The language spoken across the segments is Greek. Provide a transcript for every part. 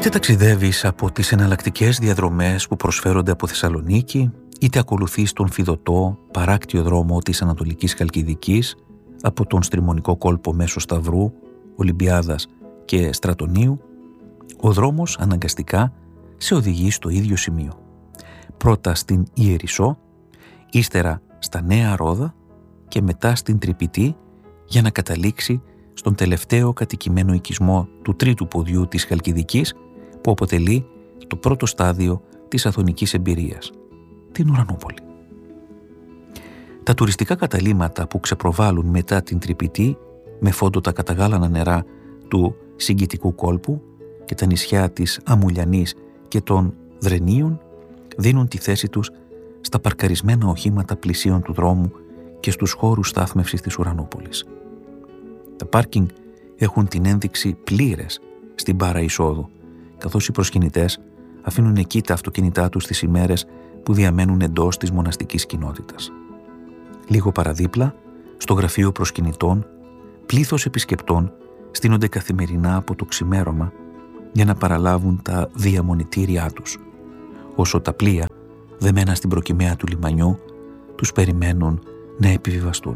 Είτε ταξιδεύεις από τις εναλλακτικές διαδρομές που προσφέρονται από Θεσσαλονίκη, είτε ακολουθείς τον φιδωτό παράκτιο δρόμο της Ανατολικής Χαλκιδικής από τον στριμονικό κόλπο μέσω Σταυρού, Ολυμπιάδας και Στρατονίου, ο δρόμος αναγκαστικά σε οδηγεί στο ίδιο σημείο. Πρώτα στην Ιερισσό, ύστερα στα Νέα Ρόδα και μετά στην Τρυπητή, για να καταλήξει στον τελευταίο κατοικημένο οικισμό του τρίτου ποδιού της Χαλκιδικής, που αποτελεί το πρώτο στάδιο της αθωνικής εμπειρίας, την Ουρανούπολη. Τα τουριστικά καταλύματα που ξεπροβάλλουν μετά την Τρυπητή με φόντο τα καταγάλανα νερά του Συγκητικού κόλπου και τα νησιά της Αμουλιανής και των Δρενίων δίνουν τη θέση τους στα παρκαρισμένα οχήματα πλησίων του δρόμου και στους χώρους στάθμευσης της Ουρανούπολης. Τα πάρκινγκ έχουν την ένδειξη πλήρες στην μπάρα εισόδου, καθώς οι προσκυνητές αφήνουν εκεί τα αυτοκίνητά τους τις ημέρες που διαμένουν εντός της μοναστικής κοινότητας. Λίγο παραδίπλα, στο γραφείο προσκυνητών, πλήθος επισκεπτών στείνονται καθημερινά από το ξημέρωμα για να παραλάβουν τα διαμονητήριά τους, όσο τα πλοία, δεμένα στην προκυμαία του λιμανιού, τους περιμένουν να επιβιβαστούν.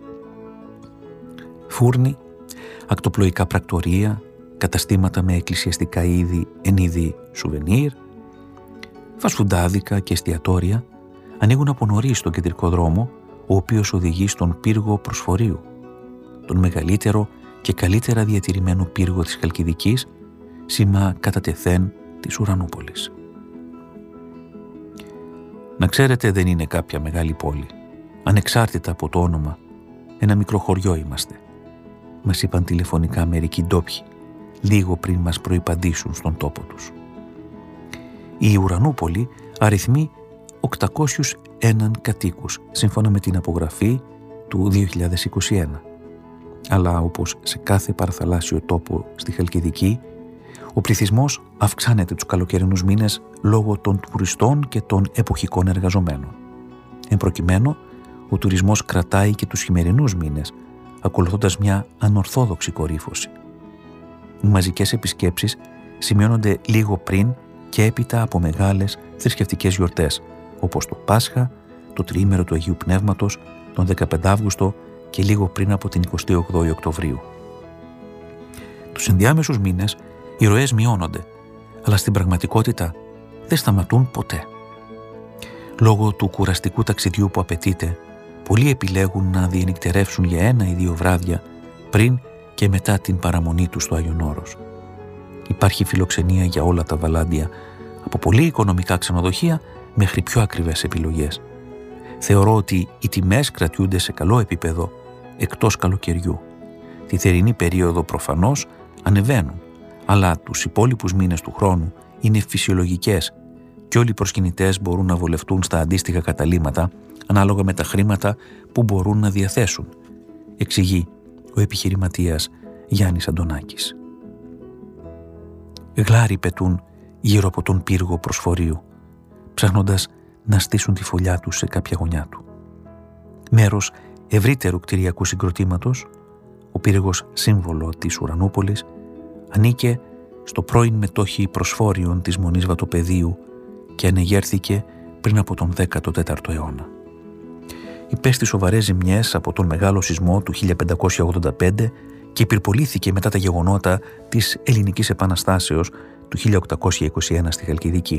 Φούρνοι, ακτοπλοϊκά πρακτορεία, καταστήματα με εκκλησιαστικά είδη εν είδη σουβενίρ, φασφουντάδικα και εστιατόρια ανοίγουν από νωρίς τον κεντρικό δρόμο, ο οποίος οδηγεί στον πύργο Προσφορείου, τον μεγαλύτερο και καλύτερα διατηρημένο πύργο της Χαλκιδικής, σήμα κατά τεθέν της Ουρανούπολης. Να ξέρετε, δεν είναι κάποια μεγάλη πόλη. Ανεξάρτητα από το όνομα, ένα μικρό χωριό είμαστε, μας είπαν τηλεφωνικά μερικοί ντόπιοι, λίγο πριν μας προϋπαντήσουν στον τόπο τους. Η Ουρανούπολη αριθμεί 801 κατοίκους, σύμφωνα με την απογραφή του 2021. Αλλά όπως σε κάθε παραθαλάσσιο τόπο στη Χαλκιδική, ο πληθυσμός αυξάνεται τους καλοκαιρινούς μήνες λόγω των τουριστών και των εποχικών εργαζομένων. Εν προκειμένου, ο τουρισμός κρατάει και τους χειμερινούς μήνες, ακολουθώντας μια ανορθόδοξη κορύφωση. Οι μαζικές επισκέψεις σημειώνονται λίγο πριν και έπειτα από μεγάλες θρησκευτικές γιορτές, όπως το Πάσχα, το τριήμερο του Αγίου Πνεύματος, τον 15 Αύγουστο και λίγο πριν από την 28η Οκτωβρίου. Τους ενδιάμεσους μήνες οι ροές μειώνονται, αλλά στην πραγματικότητα δεν σταματούν ποτέ. Λόγω του κουραστικού ταξιδιού που απαιτείται, πολλοί επιλέγουν να διενυκτερεύσουν για 1 ή 2 βράδια πριν και μετά την παραμονή τους στο Άγιον Όρος. Υπάρχει φιλοξενία για όλα τα βαλάντια, από πολύ οικονομικά ξενοδοχεία μέχρι πιο ακριβές επιλογές. Θεωρώ ότι οι τιμές κρατιούνται σε καλό επίπεδο εκτός καλοκαιριού. Τη θερινή περίοδο προφανώς ανεβαίνουν, αλλά τους υπόλοιπους μήνες του χρόνου είναι φυσιολογικές και όλοι οι προσκυνητές μπορούν να βολευτούν στα αντίστοιχα καταλύματα ανάλογα με τα χρήματα που μπορούν να διαθέσουν, εξηγεί ο επιχειρηματίας Γιάννης Αντωνάκης. Γλάροι πετούν γύρω από τον πύργο Προσφορείου, ψάχνοντας να στήσουν τη φωλιά τους σε κάποια γωνιά του. Μέρος ευρύτερου κτηριακού συγκροτήματος, ο πύργος σύμβολο της Ουρανούπολης, ανήκε στο πρώην μετόχι Προσφόριον της Μονής Βατοπεδίου και ανεγέρθηκε πριν από τον 14ο αιώνα. Υπέστη σοβαρές ζημιές από τον μεγάλο σεισμό του 1585 και υπερπολήθηκε μετά τα γεγονότα της Ελληνικής Επαναστάσεως του 1821 στη Χαλκιδική.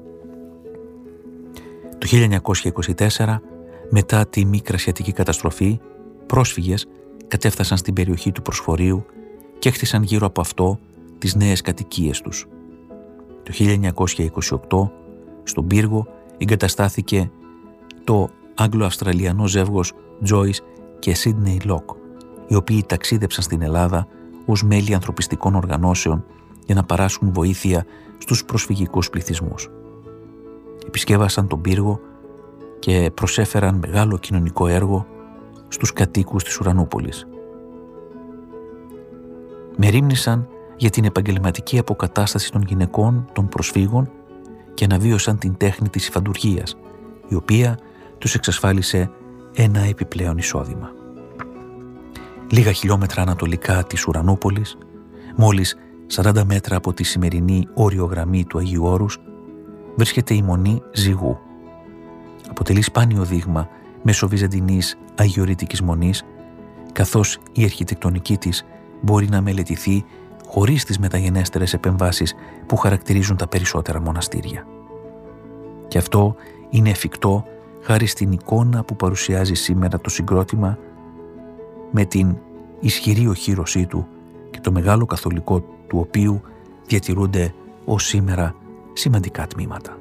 Το 1924, μετά τη Μικρασιατική καταστροφή, πρόσφυγες κατέφτασαν στην περιοχή του Προσφορείου και έχτισαν γύρω από αυτό τις νέες κατοικίες τους. Το 1928, στον πύργο εγκαταστάθηκε το Άγγλο-Αυστραλιανό ζεύγος Joyce και Sydney Locke, οι οποίοι ταξίδεψαν στην Ελλάδα ως μέλη ανθρωπιστικών οργανώσεων για να παράσχουν βοήθεια στους προσφυγικούς πληθυσμούς. Επισκέβασαν τον πύργο και προσέφεραν μεγάλο κοινωνικό έργο στους κατοίκους της Ουρανούπολης. Μερίμνησαν για την επαγγελματική αποκατάσταση των γυναικών των προσφύγων και αναβίωσαν την τέχνη της υφαντουργίας, η οποία τους εξασφάλισε ένα επιπλέον εισόδημα. Λίγα χιλιόμετρα ανατολικά της Ουρανούπολης, μόλις 40 μέτρα από τη σημερινή όριογραμμή του Αγίου Όρους, βρίσκεται η Μονή Ζυγού. Αποτελεί σπάνιο δείγμα μεσοβυζαντινής αγιορείτικης μονής, καθώς η αρχιτεκτονική της μπορεί να μελετηθεί χωρίς τις μεταγενέστερες επεμβάσεις που χαρακτηρίζουν τα περισσότερα μοναστήρια. Και αυτό είναι εφικτό χάρη στην εικόνα που παρουσιάζει σήμερα το συγκρότημα, με την ισχυρή οχύρωσή του και το μεγάλο καθολικό του οποίου διατηρούνται ως σήμερα σημαντικά τμήματα.